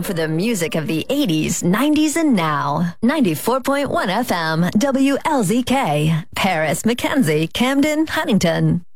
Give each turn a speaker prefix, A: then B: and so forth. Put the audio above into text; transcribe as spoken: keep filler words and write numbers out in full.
A: home for the music of the eighties, nineties, and now. ninety-four point one F M, W L Z K. Paris, Mackenzie, Camden, Huntington.